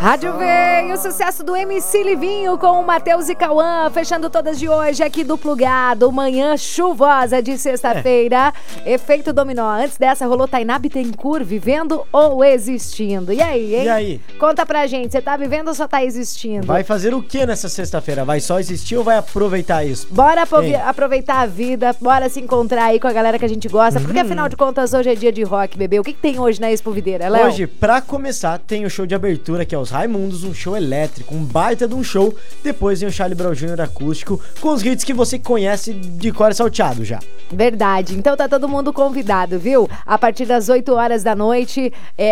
Rádio V, e o sucesso do MC Livinho com o Matheus e Cauã, fechando todas de hoje aqui do Plugado, manhã chuvosa de sexta-feira, efeito dominó. Antes dessa rolou Tainá Bittencourt, vivendo ou existindo? E aí, hein? E aí? Conta pra gente, você tá vivendo ou só tá existindo? Vai fazer o que nessa sexta-feira? Vai só existir ou vai aproveitar isso? Bora aproveitar a vida, bora se encontrar aí com a galera que a gente gosta, porque afinal de contas hoje é dia de rock, bebê. O que tem hoje na Expo Videira, Léo? Hoje, pra começar, tem o show de abertura, que é os Raimundos, um show elétrico, um baita de um show. Depois vem o Charlie Brown Jr. acústico, com os hits que você conhece de cor e salteado já. Verdade, então tá todo mundo convidado, viu? A partir das 8 horas da noite,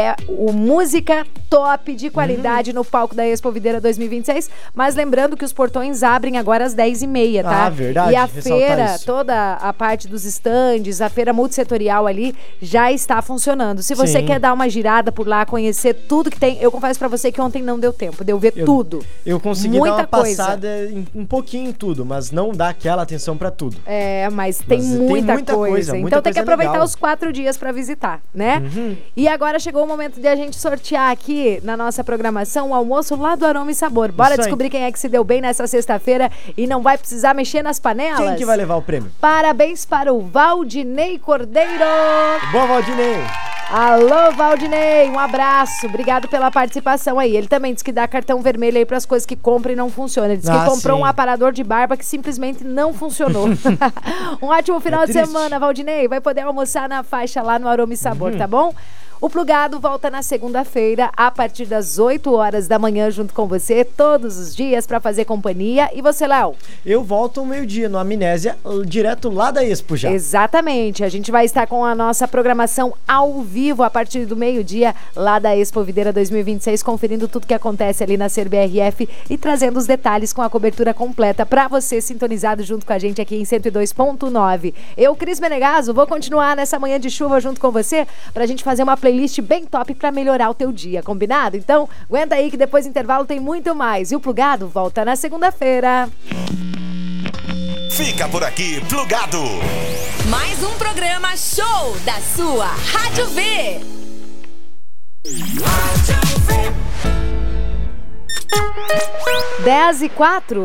o música top de qualidade no palco da Expo Videira 2026. Mas lembrando que os portões abrem agora às 10h30, tá? Ah, verdade. E a feira, toda a parte dos estandes, a feira multissetorial ali, já está funcionando. Se você quer dar uma girada por lá, conhecer tudo que tem, eu confesso pra você que ontem não deu tempo de eu ver tudo. Eu consegui muita dar uma coisa. passada um pouquinho em tudo, mas não dá aquela atenção pra tudo. Mas tem muita coisa. Então tem que aproveitar legal. os 4 dias pra visitar, né? E agora chegou o momento de a gente sortear aqui na nossa programação o almoço lá do Aroma e Sabor. Bora descobrir quem é que se deu bem nessa sexta-feira e não vai precisar mexer nas panelas? Quem que vai levar o prêmio? Parabéns para o Valdinei Cordeiro! Boa, Valdinei! Alô, Valdinei, um abraço, obrigado pela participação aí. Ele também disse que dá cartão vermelho aí pras coisas que compra e não funcionam. Ele disse que comprou um aparador de barba que simplesmente não funcionou. Um ótimo final de semana, Valdinei. Vai poder almoçar na faixa lá no Aroma e Sabor, tá bom? O Plugado volta na segunda-feira, a partir das 8 horas da manhã, junto com você, todos os dias, pra fazer companhia. E você, Léo? Eu volto ao meio-dia, no Amnésia, direto lá da Expo já. Exatamente. A gente vai estar com a nossa programação ao vivo, a partir do meio-dia, lá da Expo Videira 2026, conferindo tudo que acontece ali na CBRF e trazendo os detalhes com a cobertura completa pra você, sintonizado junto com a gente aqui em 102.9. Eu, Cris Menegaso, vou continuar nessa manhã de chuva junto com você, pra gente fazer uma playlist bem top pra melhorar o teu dia, combinado? Então, aguenta aí que depois do intervalo tem muito mais. E o Plugado volta na segunda-feira. Fica por aqui, Plugado. Mais um programa show da sua Rádio V. Rádio V. 10h04.